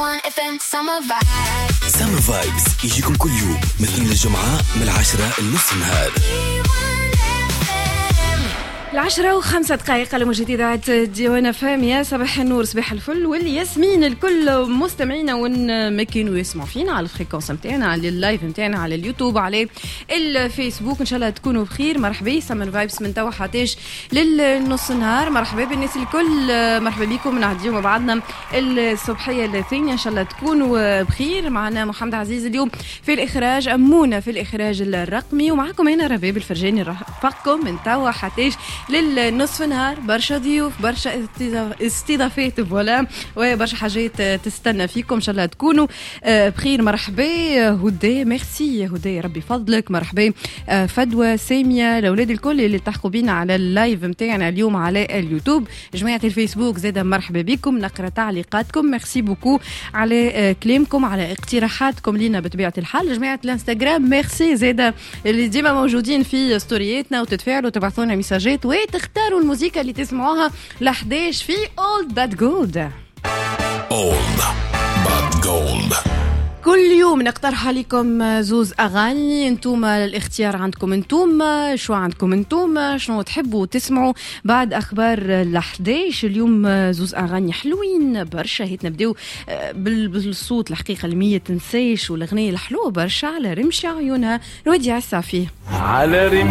سمر فايبس يجيكم كل يوم مثل الجمعة من 10 لنص النهار. 10:05 على مجددات ديوان فام. يا صباح النور، صباح الفل والياسمين الكل مستمعينا وين ما كانوا يسمعوا فينا على الفريكونس نتاعنا، على اللايف نتاعنا، على اليوتيوب، على الفيسبوك. ان شاء الله تكونوا بخير. مرحبا سمر فايبس من توا حتىش للنص النهار. مرحبا بالناس الكل، مرحبا بكم. نعديو مع بعضنا الصبحيه الثانيه، ان شاء الله تكونوا بخير. معنا محمد عزيز اليوم في الاخراج، امونه في الاخراج الرقمي، ومعكم هنا رباب الفرجاني رافقكم من توا حتىش للنصف نهار. برشا ضيوف، برشا استضافات فوالا، وبرشا حاجات تستنى فيكم. ان شاء الله تكونوا بخير. مرحبا هدى، ميرسي هدى، ربي فضلك. مرحبا فدوى، ساميه، الاولاد الكل اللي التحقوا بينا على اللايف نتاعنا اليوم على اليوتيوب. جماعه الفيسبوك زاده مرحبا بكم، نقرا تعليقاتكم، ميرسي بوكو على كلامكم، على اقتراحاتكم لينا بطبيعه الحال. جماعه الانستغرام ميرسي زاده اللي ديما موجودين في ستورياتنا وتتفاعلوا وتبعثوا لنا مساجات وتختاروا الموسيقى اللي تسمعوها ل11 في All That Gold. All That Gold كل يوم نقترح لكم زوز أغاني، انتم الاختيار عندكم، انتم شو عندكم، انتم شنو تحبوا تسمعوا بعد أخبار ال11. اليوم زوز أغاني حلوين برشا. هيت نبداو بالصوت الحقيقة المية تنسيش، والأغنية الحلوة برشا على رمش عيونها رودي عسافي. على